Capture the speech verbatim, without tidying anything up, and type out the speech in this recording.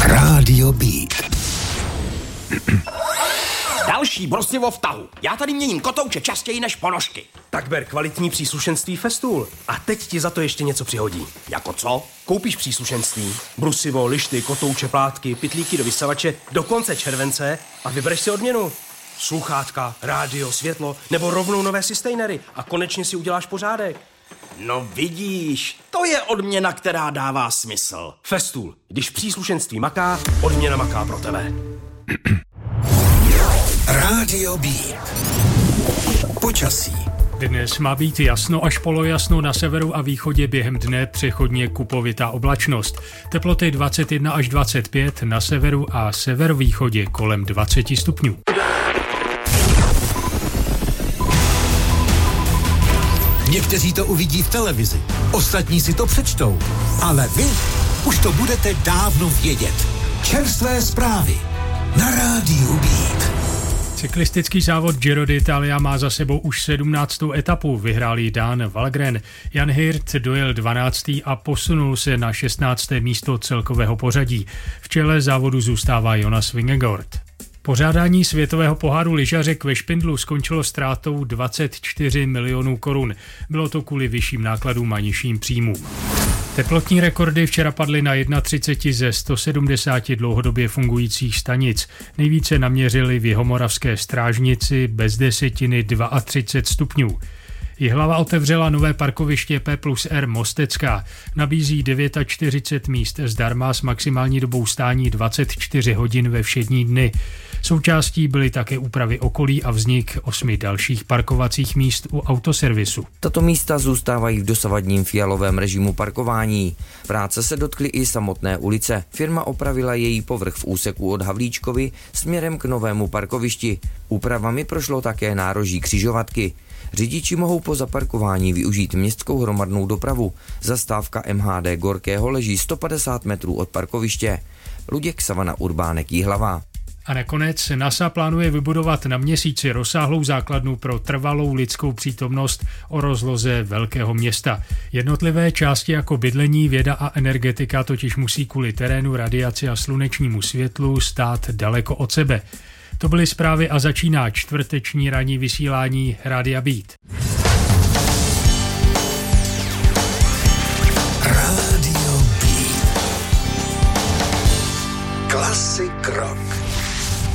Rádio Beat. Další brosivo v tahu. Já tady měním kotouče častěji než ponožky. Tak ber kvalitní příslušenství Festool. A teď ti za to ještě něco přihodí. Jako co? Koupíš příslušenství, brusivo, lišty, kotouče, plátky, pytlíky do vysavače do konce července a vybereš si odměnu. Sluchátka, rádio, světlo nebo rovnou nové sustainery a konečně si uděláš pořádek. No vidíš, to je odměna, která dává smysl. Festool. Když příslušenství maká, odměna maká pro tebe. Rádio Beat. Počasí. Dnes má být jasno až polojasno na severu a východě, během dne přechodně kupovitá oblačnost. Teploty dvacet jedna až dvacet pět, na severu a severovýchodě kolem dvacet stupňů. Někteří to uvidí v televizi, ostatní si to přečtou, ale vy už to budete dávno vědět. Čerstvé zprávy na Rádiu Beat. Cyklistický závod Giro d'Italia má za sebou už sedmnáctou etapu, vyhrál ji Dan Valgren. Jan Hirt dojel dvanáctý a posunul se na šestnácté místo celkového pořadí. V čele závodu zůstává Jonas Vingegaard. Pořádání světového poháru lyžařek ve Špindlu skončilo ztrátou dvacet čtyři milionů korun. Bylo to kvůli vyšším nákladům a nižším příjmům. Teplotní rekordy včera padly na třicet jedna ze sto sedmdesáti dlouhodobě fungujících stanic. Nejvíce naměřili v Jihomoravské Strážnici bez desetiny třicet dva stupňů. Jihlava otevřela nové parkoviště P plus R Mostecká. Nabízí čtyřicet devět míst zdarma s maximální dobou stání dvacet čtyři hodin ve všední dny. Součástí byly také úpravy okolí a vznik osmi dalších parkovacích míst u autoservisu. Tato místa zůstávají v dosavadním fialovém režimu parkování. Práce se dotkly i samotné ulice. Firma opravila její povrch v úseku od Havlíčkovy směrem k novému parkovišti. Úpravami prošlo také nároží křižovatky. Řidiči mohou po zaparkování využít městskou hromadnou dopravu. Zastávka M H D Gorkého leží sto padesát metrů od parkoviště. Luděk Savana, Urbánek, Jihlava. A nakonec NASA plánuje vybudovat na Měsíci rozsáhlou základnu pro trvalou lidskou přítomnost o rozloze velkého města. Jednotlivé části jako bydlení, věda a energetika totiž musí kvůli terénu, radiaci a slunečnímu světlu stát daleko od sebe. To byly zprávy a začíná čtvrteční ranní vysílání Rádia Beat. Rádio Beat. Klasik rock.